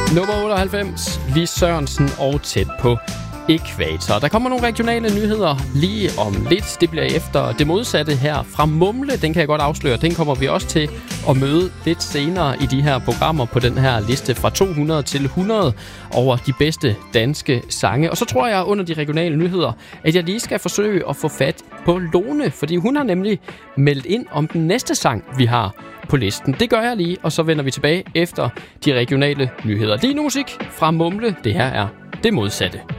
Nummer 98, Lis Sørensen og Tæt på Ækvator. Der kommer nogle regionale nyheder lige om lidt. Det bliver efter det modsatte her fra Mumle. Den kan jeg godt afsløre. Den kommer vi også til at møde lidt senere i de her programmer på den her liste fra 200 til 100 over de bedste danske sange. Og så tror jeg under de regionale nyheder, at jeg lige skal forsøge at få fat på Lone, fordi hun har nemlig meldt ind om den næste sang, vi har på listen. Det gør jeg lige, og så vender vi tilbage efter de regionale nyheder. Lige nu musik fra Mumle. Det her er det modsatte.